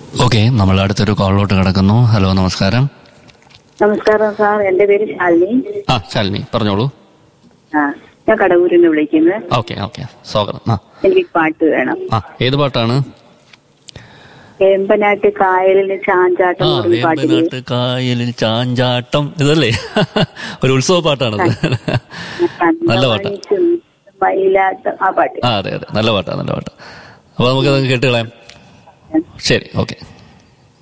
Okay, നമ്മൾ അടുത്തൊരു കോളിലോട്ട് കിടക്കുന്നു. ഹലോ, നമസ്കാരം. നമസ്കാരം സാർ, എന്റെ പേര് ശാലിനി. ശാലിനി പറഞ്ഞോളൂ. ഞാൻ കടവൂരിൽ നിന്ന് വിളിക്കുന്നത്. ഓക്കെ, സ്വാഗതം. എനിക്ക് പാട്ട് വേണം. ഏത് പാട്ടാണ്? വേമ്പനാട്ട് കായലിന് ചാഞ്ചാട്ടം. വേമ്പനാട്ട് കായലിന് ചാഞ്ചാട്ടം, ഇതല്ലേ? ഒരു ഉത്സവ പാട്ടാണത്. നല്ല പാട്ടാ. മയിലാട്ടം, ആ പാട്ട്. അതെ, നല്ല പാട്ടാ. അപ്പൊ നമുക്കത് കേട്ടുകളയാം. ശരി, ഓക്കെ.